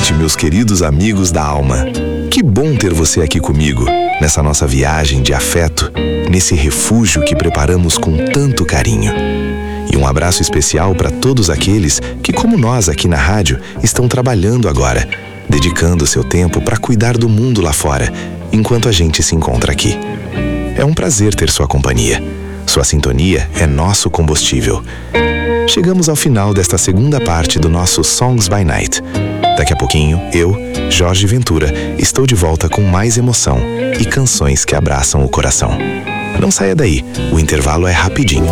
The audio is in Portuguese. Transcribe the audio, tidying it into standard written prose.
noite, meus queridos amigos da alma. Que bom ter você aqui comigo, nessa nossa viagem de afeto, nesse refúgio que preparamos com tanto carinho. E um abraço especial para todos aqueles que, como nós aqui na rádio, estão trabalhando agora, dedicando seu tempo para cuidar do mundo lá fora, enquanto a gente se encontra aqui. É um prazer ter sua companhia. Sua sintonia é nosso combustível. Chegamos ao final desta segunda parte do nosso Songs by Night. Daqui a pouquinho, eu, Jorge Ventura, estou de volta com mais emoção e canções que abraçam o coração. Não saia daí, o intervalo é rapidinho.